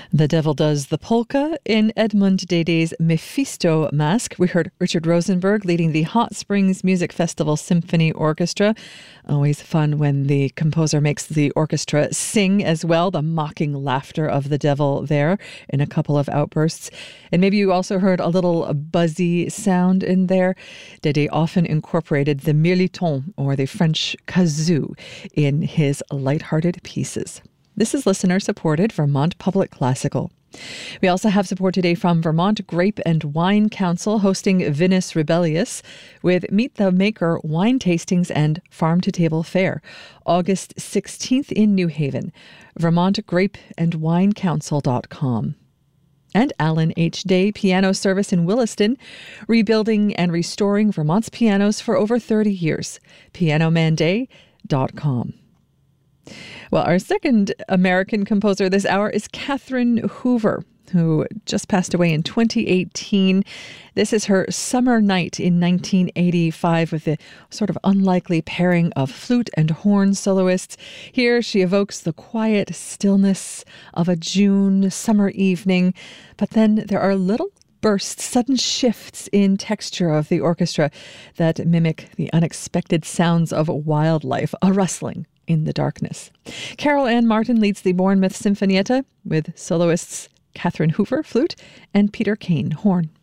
The Devil Does the Polka in Edmund Dedé's Mephisto Masque. We heard Richard Rosenberg leading the Hot Springs Music Festival Symphony Orchestra. Always fun when the composer makes the orchestra sing as well, the mocking laughter of the devil there in a couple of outbursts. And maybe you also heard a little buzzy sound in there. Dédé often incorporated the mirliton, or the French kazoo, in his lighthearted pieces. This is listener-supported Vermont Public Classical. We also have support today from Vermont Grape and Wine Council hosting Vinous Rebellious with Meet the Maker wine tastings and farm-to-table fare, August 16th in New Haven. VermontGrapeandWineCouncil.com. And Alan H. Day Piano Service in Williston, rebuilding and restoring Vermont's pianos for over 30 years. PianoManDay.com. Well, our second American composer this hour is Catherine Hoover, who just passed away in 2018. This is her Summer Night in 1985 with a sort of unlikely pairing of flute and horn soloists. Here she evokes the quiet stillness of a June summer evening, but then there are little bursts, sudden shifts in texture of the orchestra that mimic the unexpected sounds of wildlife, a rustling in the darkness. Carol Ann Martin leads the Bournemouth Sinfonietta with soloists Catherine Hoover, flute, and Peter Kane, horn.